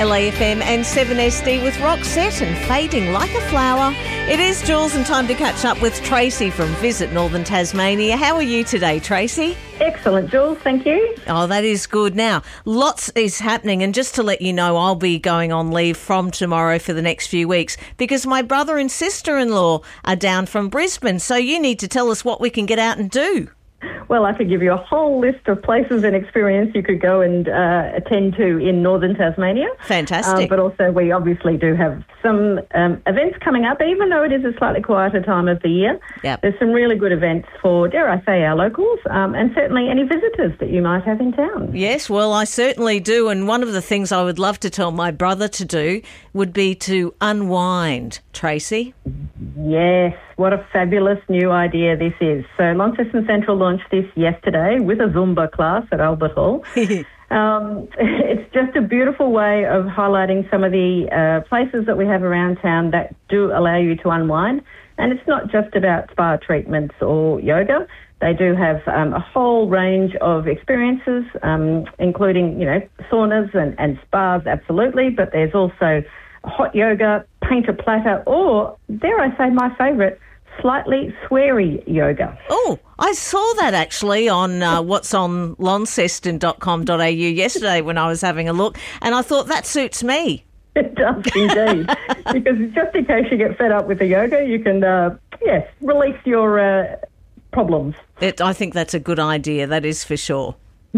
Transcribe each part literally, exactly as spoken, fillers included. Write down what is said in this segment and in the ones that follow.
L A F M and seven S D with Roxette and Fading Like a Flower. It is Jules and time to catch up with Tracy from Visit Northern Tasmania. How are you today, Tracy? Excellent, Jules. Thank you. Oh, that is good. Now, lots is happening, and just to let you know, I'll be going on leave from tomorrow for the next few weeks because my brother and sister-in-law are down from Brisbane, so you need to tell us what we can get out and do. Well, I could give you a whole list of places and experience you could go and uh, attend to in Northern Tasmania. Fantastic. Um, but also we obviously do have some um, events coming up, even though it is a slightly quieter time of the year. Yep. There's some really good events for, dare I say, our locals um, and certainly any visitors that you might have in town. Yes, well, I certainly do. And one of the things I would love to tell my brother to do would be to unwind, Tracy. Yes, what a fabulous new idea this is. So Launceston Central launched this yesterday with a Zumba class at Albert Hall. um, it's just a beautiful way of highlighting some of the uh, places that we have around town that do allow you to unwind. And it's not just about spa treatments or yoga. They do have um, a whole range of experiences, um, including, you know, saunas and, and spas, absolutely, but there's also hot yoga, paint a platter, or, dare I say, my favourite, slightly sweary yoga. Oh, I saw that actually on uh, what's on launceston dot com dot a u yesterday when I was having a look, and I thought that suits me. It does indeed, because just in case you get fed up with the yoga, you can, uh, yes, release your uh, problems. It, I think that's a good idea, that is for sure.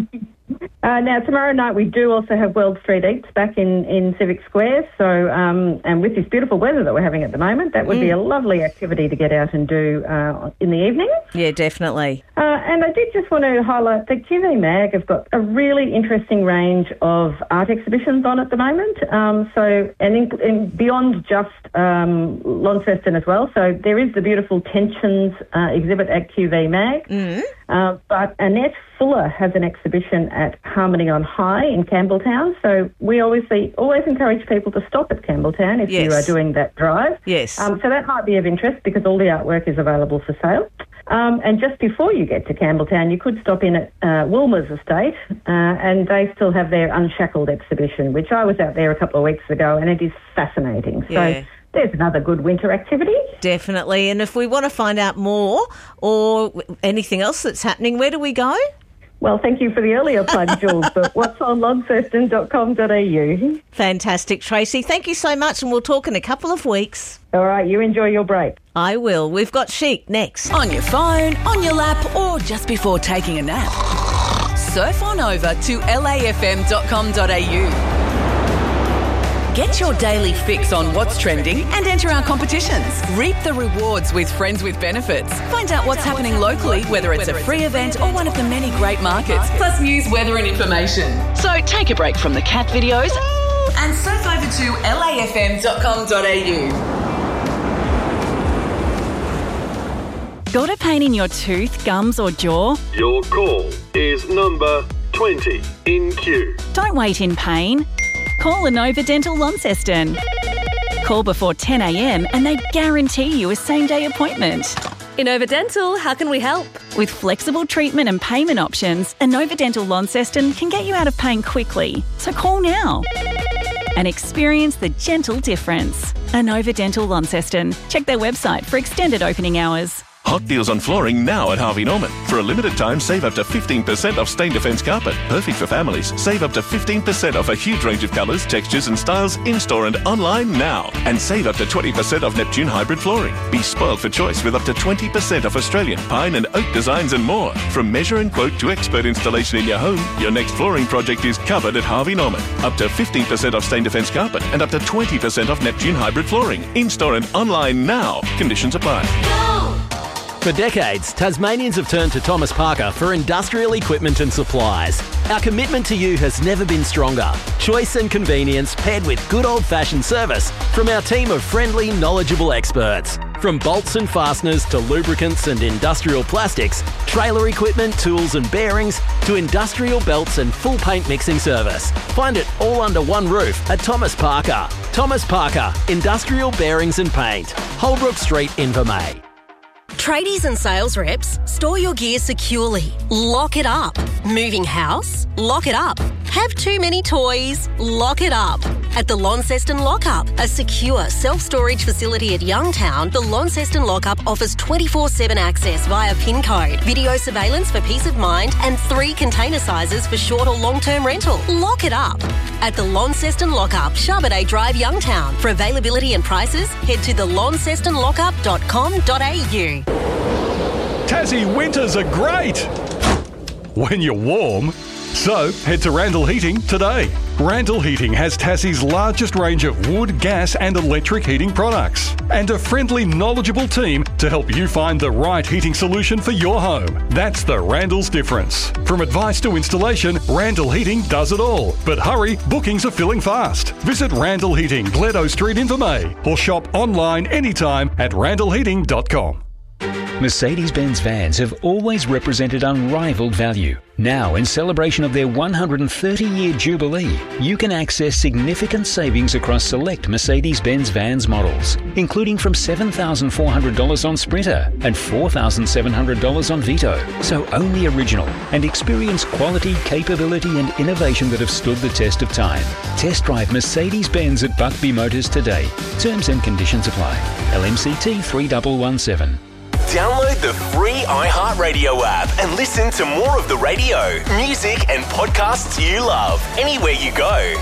Uh, now, tomorrow night we do also have World Street Eats back in, in Civic Square. So, um, and with this beautiful weather that we're having at the moment, that would mm. be a lovely activity to get out and do uh, in the evening. Yeah, definitely. Uh, and I did just want to highlight that Q V Mag have got a really interesting range of art exhibitions on at the moment. Um, so, and in, in beyond just um, Launceston as well. So there is the beautiful Tensions uh, exhibit at Q V Mag. Mm. Uh, but Annette Fuller has an exhibition at Harmony on High in Campbelltown. So we obviously always encourage people to stop at Campbelltown if yes. you are doing that drive. Yes. Um, so that might be of interest because all the artwork is available for sale. Um, and just before you get to Campbelltown, you could stop in at uh, Wilmer's estate uh, and they still have their Unshackled exhibition, which I was out there a couple of weeks ago, and it is fascinating. Yeah. So there's another good winter activity. Definitely. And if we want to find out more or anything else that's happening, where do we go? Well, thank you for the earlier plug, Jules, but what's on launceston dot com dot a u. Fantastic, Tracy. Thank you so much, and we'll talk in a couple of weeks. All right, you enjoy your break. I will. We've got Chic next. On your phone, on your lap, or just before taking a nap. Surf on over to L A F M dot com dot a u. Get your daily fix on what's trending and enter our competitions. Reap the rewards with Friends with Benefits. Find out what's happening locally, whether it's a free event or one of the many great markets, plus news, weather and information. So take a break from the cat videos and surf over to L A F M dot com dot a u. Got a pain in your tooth, gums or jaw? Your call is number twenty in queue. Don't wait in pain. Call Inova Dental Launceston. Call before ten a m and they guarantee you a same-day appointment. Inova Dental, how can we help? With flexible treatment and payment options, Inova Dental Launceston can get you out of pain quickly. So call now and experience the gentle difference. Inova Dental Launceston. Check their website for extended opening hours. Hot deals on flooring now at Harvey Norman. For a limited time, save up to fifteen percent off Stain Defence carpet. Perfect for families. Save up to fifteen percent off a huge range of colours, textures and styles in-store and online now. And save up to twenty percent off Neptune hybrid flooring. Be spoiled for choice with up to twenty percent off Australian, pine and oak designs and more. From measure and quote to expert installation in your home, your next flooring project is covered at Harvey Norman. Up to fifteen percent off Stain Defence carpet and up to twenty percent off Neptune hybrid flooring. In-store and online now. Conditions apply. Go! For decades, Tasmanians have turned to Thomas Parker for industrial equipment and supplies. Our commitment to you has never been stronger. Choice and convenience paired with good old-fashioned service from our team of friendly, knowledgeable experts. From bolts and fasteners to lubricants and industrial plastics, trailer equipment, tools and bearings, to industrial belts and full paint mixing service. Find it all under one roof at Thomas Parker. Thomas Parker, Industrial Bearings and Paint. Holbrook Street, Invermay. Tradies and sales reps, store your gear securely. Lock it up. Moving house? Lock it up. Have too many toys? Lock it up. At the Launceston Lockup, a secure self-storage facility at Youngtown, the Launceston Lockup offers twenty-four seven access via PIN code, video surveillance for peace of mind, and three container sizes for short or long-term rental. Lock it up. At the Launceston Lockup, Sharboday Drive, Youngtown. For availability and prices, head to the launceston lockup dot com dot a u. Tassie winters are great when you're warm. So head to Randall Heating today. Randall Heating has Tassie's largest range of wood, gas and electric heating products and a friendly, knowledgeable team to help you find the right heating solution for your home. That's the Randall's difference. From advice to installation, Randall Heating does it all. But hurry, bookings are filling fast. Visit Randall Heating, Gledo Street, Invermay, or shop online anytime at randall heating dot com. Mercedes-Benz vans have always represented unrivaled value. Now, in celebration of their one hundred thirty year jubilee, you can access significant savings across select Mercedes-Benz vans models, including from seven thousand four hundred dollars on Sprinter and four thousand seven hundred dollars on Vito. So own the original and experience quality, capability and innovation that have stood the test of time. Test drive Mercedes-Benz at Buckby Motors today. Terms and conditions apply. L M C T three one one seven. Download the free iHeartRadio app and listen to more of the radio, music and podcasts you love anywhere you go.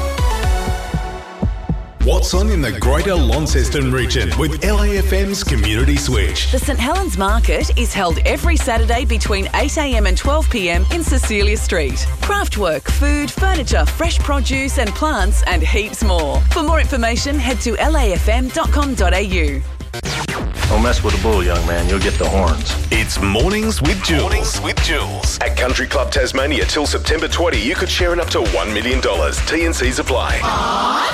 What's on in the Greater Launceston region with L A F M's Community Switch? The St Helens Market is held every Saturday between eight a m and twelve p m in Cecilia Street. Craftwork, food, furniture, fresh produce and plants and heaps more. For more information, head to l a f m dot com dot a u. Don't mess with the bull, young man. You'll get the horns. It's Mornings with Jules. Mornings with Jules. At Country Club Tasmania till September twentieth, you could share in up to one million dollars. T and C's apply. Aww.